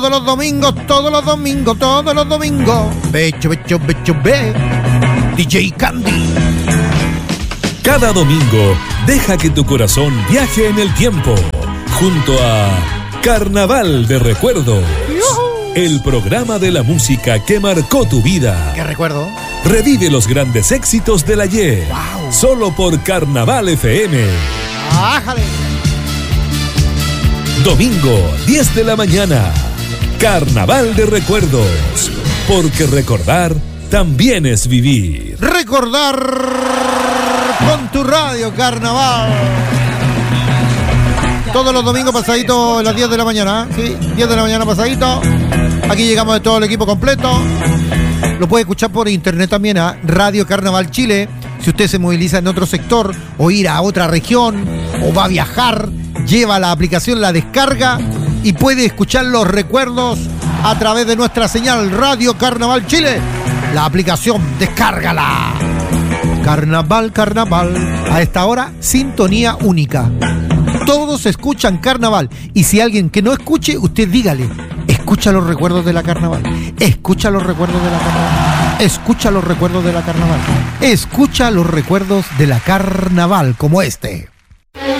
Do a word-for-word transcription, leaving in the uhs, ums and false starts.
Todos los domingos, todos los domingos, todos los domingos. Becho, becho, becho, be. D J Candy. Cada domingo, deja que tu corazón viaje en el tiempo. Junto a Carnaval de Recuerdos. ¡Yuhu! El programa de la música que marcó tu vida. ¿Qué recuerdo? Revive los grandes éxitos del ayer. Wow. Solo por Carnaval F M. ¡Ájale! Domingo, diez de la mañana. Carnaval de Recuerdos. Porque recordar también es vivir. Recordar con tu radio, Carnaval. Todos los domingos pasadito a las diez de la mañana, ¿sí? diez de la mañana pasadito. Aquí llegamos de todo el equipo completo. Lo puede escuchar por internet también a Radio Carnaval Chile. Si usted se moviliza en otro sector o ir a otra región o va a viajar, lleva la aplicación, la descarga y puede escuchar los recuerdos a través de nuestra señal Radio Carnaval Chile. La aplicación, descárgala. Carnaval, Carnaval. A esta hora, sintonía única. Todos escuchan Carnaval. Y si alguien que no escuche, usted dígale: escucha los recuerdos de la Carnaval. Escucha los recuerdos de la Carnaval. Escucha los recuerdos de la Carnaval. Escucha los recuerdos de la Carnaval como este.